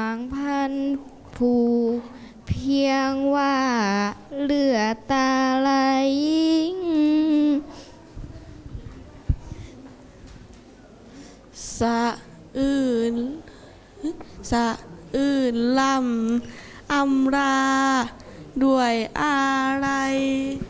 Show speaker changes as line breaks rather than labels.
างพันผูกเพียงว่าเลือดตาไหล
สะอื่นสะอื่นลำอำราด้วยอะไร